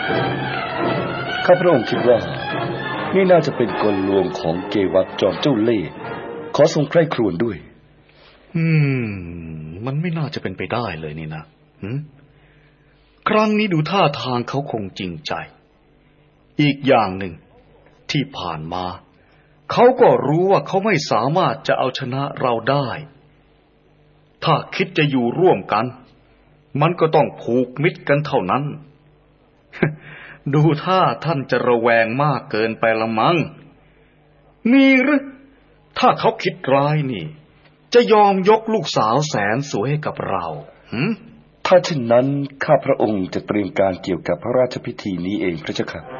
ข้าพระองค์คิดว่านี่น่าจะเป็นกลลวงของเกวัตจอมเจ้าเล่ห์ขอทรงใคร่ครวญด้วยมันไม่น่าจะเป็นไปได้เลยนี่นะครั้งนี้ดูท่าทางเขาคงจริงใจอีกอย่างหนึ่งที่ผ่านมาเขาก็รู้ว่าเขาไม่สามารถจะเอาชนะเราได้ถ้าคิดจะอยู่ร่วมกันมันก็ต้องผูกมิตรกันเท่านั้น ดูท่าท่านจะระแวงมากเกินไปละมั้งมีหรือถ้าเขาคิดร้ายนี่จะยอมยกลูกสาวแสนสวยให้กับเราถ้าเช่นนั้นข้าพระองค์จะเตรียมการเกี่ยวกับพระราชพิธีนี้เองพระเจ้าค่ะ